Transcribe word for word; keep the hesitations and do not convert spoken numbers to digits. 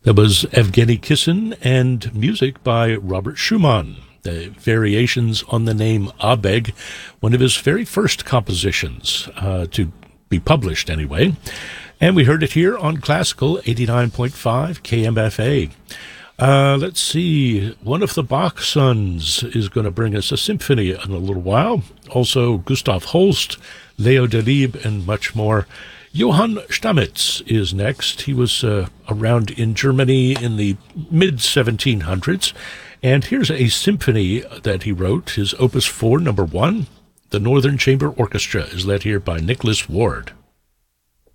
That was Evgeny Kissin and music by Robert Schumann. The variations on the name Abegg, one of his very first compositions uh, to be published anyway. And we heard it here on Classical eighty-nine point five K M F A. Uh, let's see, one of the Bach sons is going to bring us a symphony in a little while. Also Gustav Holst, Leo Delibes, and much more. Johann Stamitz is next. He was uh, around in Germany in the mid seventeen hundreds. And here's a symphony that he wrote, his Opus four, number one. The Northern Chamber Orchestra is led here by Nicholas Ward.